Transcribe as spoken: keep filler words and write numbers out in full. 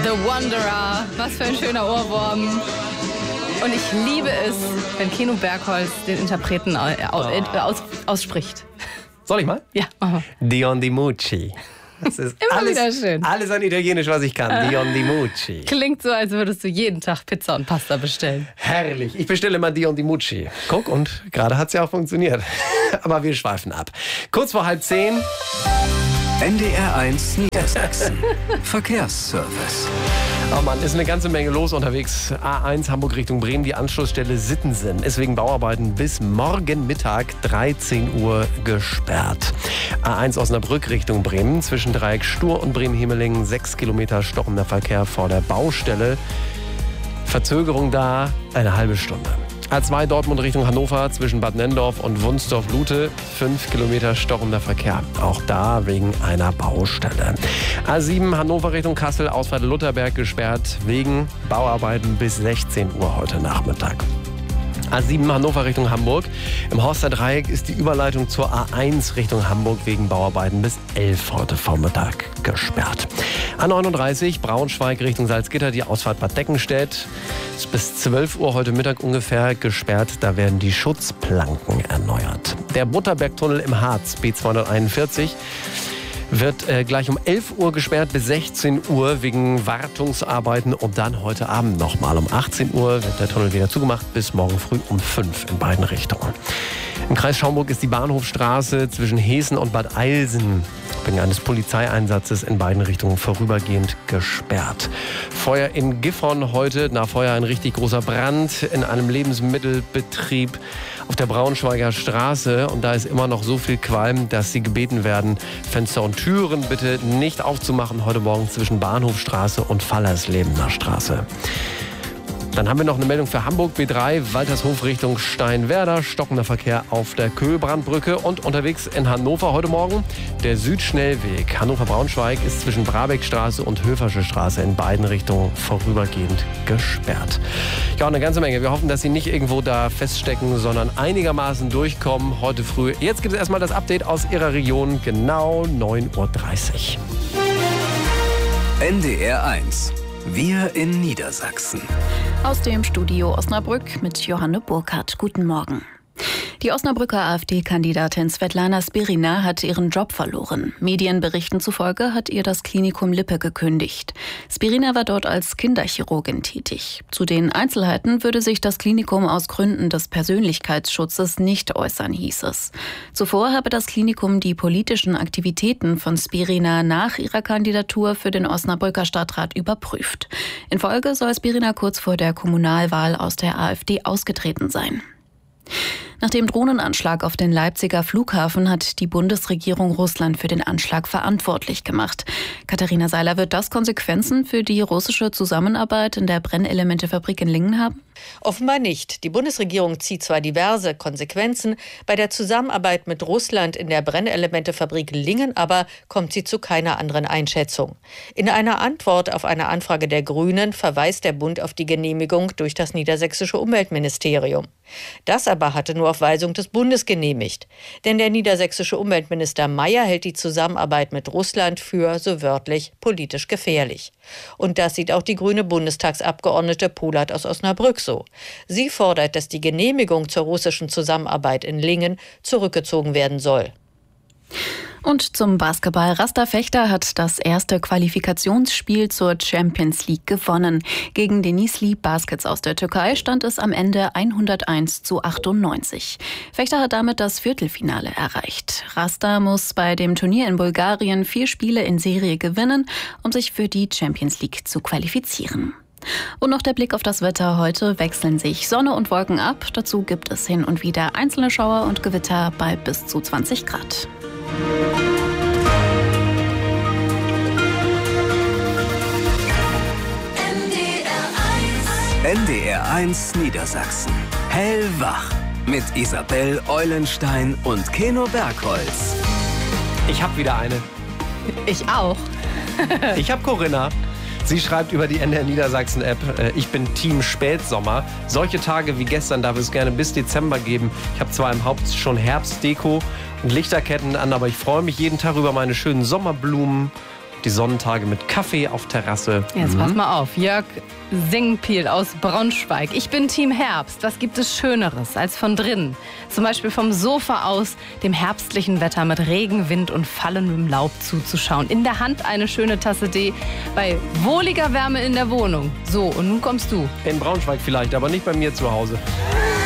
The Wanderer, was für ein schöner Ohrwurm. Und ich liebe es, wenn Keno Bergholz den Interpreten aus, ausspricht. Soll ich mal? Ja, mach mal. Dion Di Mucci. Das ist Immer alles, wieder schön. Alles an Italienisch, was ich kann. Dion Di Mucci. Klingt so, als würdest du jeden Tag Pizza und Pasta bestellen. Herrlich. Ich bestelle immer Dion Di Mucci. Guck, und gerade hat es ja auch funktioniert. Aber wir schweifen ab. Kurz vor halb zehn. N D R eins Niedersachsen. Verkehrsservice. Oh Mann, ist eine ganze Menge los unterwegs. A eins Hamburg Richtung Bremen, die Anschlussstelle Sittensen ist wegen Bauarbeiten bis morgen Mittag dreizehn Uhr gesperrt. A eins Osnabrück Richtung Bremen, zwischen Dreieck Stur und Bremen-Hemelingen, sechs Kilometer stockender Verkehr vor der Baustelle. Verzögerung da eine halbe Stunde. A zwei Dortmund Richtung Hannover, zwischen Bad Nenndorf und Wunsdorf-Lute, fünf Kilometer stockender Verkehr. Auch da wegen einer Baustelle. A sieben Hannover Richtung Kassel, Ausfahrt Lutherberg gesperrt, wegen Bauarbeiten bis sechzehn Uhr heute Nachmittag. A sieben Hannover Richtung Hamburg. Im Horster Dreieck ist die Überleitung zur A eins Richtung Hamburg wegen Bauarbeiten bis elf heute Vormittag gesperrt. A neununddreißig Braunschweig Richtung Salzgitter, die Ausfahrt Bad Deckenstedt ist bis zwölf Uhr heute Mittag ungefähr gesperrt. Da werden die Schutzplanken erneuert. Der Butterbergtunnel im Harz, B zweihunderteinundvierzig, wird äh, gleich um elf Uhr gesperrt bis sechzehn Uhr wegen Wartungsarbeiten und dann heute Abend nochmal um achtzehn Uhr wird der Tunnel wieder zugemacht bis morgen früh um fünf in beiden Richtungen. Im Kreis Schaumburg ist die Bahnhofstraße zwischen Heßen und Bad Eilsen wegen eines Polizeieinsatzes in beiden Richtungen vorübergehend gesperrt. Feuer in Gifhorn heute, nach Feuer ein richtig großer Brand in einem Lebensmittelbetrieb auf der Braunschweiger Straße. Und da ist immer noch so viel Qualm, dass Sie gebeten werden, Fenster und Türen bitte nicht aufzumachen heute Morgen zwischen Bahnhofstraße und Fallerslebener Straße. Dann haben wir noch eine Meldung für Hamburg, B drei, Waltershof Richtung Steinwerder, stockender Verkehr auf der Köhlbrandbrücke und unterwegs in Hannover heute Morgen der Südschnellweg. Hannover-Braunschweig ist zwischen Brabeckstraße und Höfersche Straße in beiden Richtungen vorübergehend gesperrt. Ja, eine ganze Menge. Wir hoffen, dass Sie nicht irgendwo da feststecken, sondern einigermaßen durchkommen heute früh. Jetzt gibt es erstmal das Update aus Ihrer Region, genau neun Uhr dreißig. N D R eins. Wir in Niedersachsen. Aus dem Studio Osnabrück mit Johanne Burkhardt. Guten Morgen. Die Osnabrücker AfD-Kandidatin Svetlana Spirina hat ihren Job verloren. Medienberichten zufolge hat ihr das Klinikum Lippe gekündigt. Spirina war dort als Kinderchirurgin tätig. Zu den Einzelheiten würde sich das Klinikum aus Gründen des Persönlichkeitsschutzes nicht äußern, hieß es. Zuvor habe das Klinikum die politischen Aktivitäten von Spirina nach ihrer Kandidatur für den Osnabrücker Stadtrat überprüft. In Folge soll Spirina kurz vor der Kommunalwahl aus der AfD ausgetreten sein. Nach dem Drohnenanschlag auf den Leipziger Flughafen hat die Bundesregierung Russland für den Anschlag verantwortlich gemacht. Katharina Seiler, wird das Konsequenzen für die russische Zusammenarbeit in der Brennelementefabrik in Lingen haben? Offenbar nicht. Die Bundesregierung zieht zwar diverse Konsequenzen bei der Zusammenarbeit mit Russland in der Brennelementefabrik Lingen, aber kommt sie zu keiner anderen Einschätzung. In einer Antwort auf eine Anfrage der Grünen verweist der Bund auf die Genehmigung durch das niedersächsische Umweltministerium. Das aber hatte nur auf Weisung des Bundes genehmigt. Denn der niedersächsische Umweltminister Mayer hält die Zusammenarbeit mit Russland für, so wörtlich, politisch gefährlich. Und das sieht auch die grüne Bundestagsabgeordnete Polat aus Osnabrück so. Sie fordert, dass die Genehmigung zur russischen Zusammenarbeit in Lingen zurückgezogen werden soll. Und zum Basketball. Rasta Fechter hat das erste Qualifikationsspiel zur Champions League gewonnen. Gegen Denizli Baskets aus der Türkei stand es am Ende hunderteins zu achtundneunzig. Fechter hat damit das Viertelfinale erreicht. Rasta muss bei dem Turnier in Bulgarien vier Spiele in Serie gewinnen, um sich für die Champions League zu qualifizieren. Und noch der Blick auf das Wetter. Heute wechseln sich Sonne und Wolken ab. Dazu gibt es hin und wieder einzelne Schauer und Gewitter bei bis zu zwanzig Grad. N D R eins Niedersachsen. Hellwach mit Isabel Eulenstein und Keno Bergholz. Ich habe wieder eine. Ich auch. Ich habe Corinna. Sie schreibt über die N D R Niedersachsen-App, äh, ich bin Team Spätsommer. Solche Tage wie gestern darf es gerne bis Dezember geben. Ich habe zwar im Haupt schon Herbstdeko und Lichterketten an, aber ich freue mich jeden Tag über meine schönen Sommerblumen, die Sonnentage mit Kaffee auf Terrasse. Jetzt mhm. pass mal auf, Jörg Singpiel aus Braunschweig. Ich bin Team Herbst. Was gibt es Schöneres als von drinnen? Zum Beispiel vom Sofa aus dem herbstlichen Wetter mit Regen, Wind und fallendem Laub zuzuschauen. In der Hand eine schöne Tasse Tee bei wohliger Wärme in der Wohnung. So, und nun kommst du. In Braunschweig vielleicht, aber nicht bei mir zu Hause.